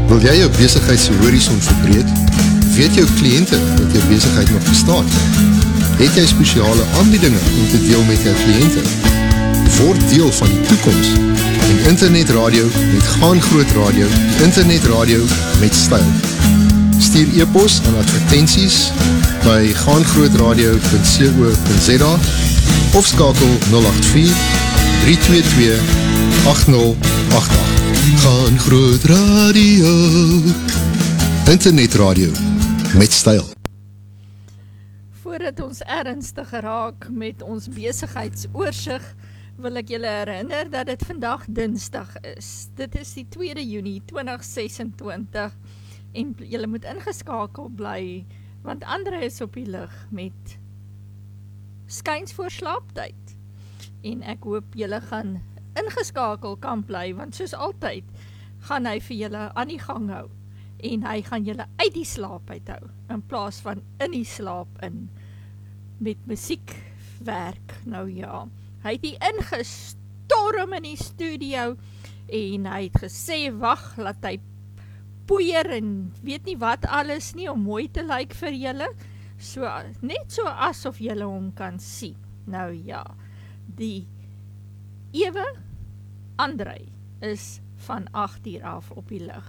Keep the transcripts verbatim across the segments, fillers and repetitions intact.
Wil jy jou besigheidshorison verbreek? Weet jou kliënte dat jou besigheid nog bestaan? Het jy spesiale aanbiedinge om te deel met jou kliënte? Word deel van die toekoms en internetradio met Gaan Groot Radio, internetradio met styl. Stuur e-pos aan advertenties by gaangrootradio punt co punt za of skakel nul agt vier, drie twee twee, agt nul agt agt. Gaan Groot Radio, internetradio met styl. Voordat ons ernstig raak met ons besigheidsoorsigg, wil ek julle herinner dat dit vandag Dinsdag is. Dit is die tweede Junie twintig sesentwintig en julle moet ingeskakel bly, want Andre is op die lig met skuins voor slaaptyd. En ek hoop julle gaan ingeskakel kan bly, want soos altyd gaan hy vir julle aan die gang hou en hy gaan julle uit die slaap uithou in plaas van in die slaap in met musiek werk. Nou ja, hy het hier ingestorm in die studio en hy het gesê, wag, laat hy poeier en weet nie wat alles nie, om mooi te lyk vir julle, so, net so asof julle hom kan sien. Nou ja, die Ewe Andre is van agt uur af op die lig.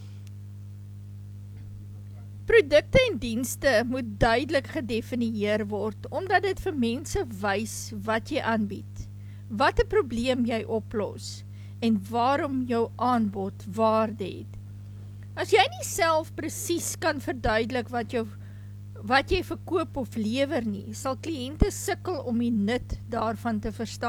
Produkte en dienste moet duidelik gedefinieer word, omdat dit vir mense wys wat jy aanbied, wat 'n probleem jy oplos, en waarom jou aanbod waarde het. As jy nie self presies kan verduidelik wat jou wat jy verkoop of lewer nie, sal kliënte sukkel om die nut daarvan te verstaan.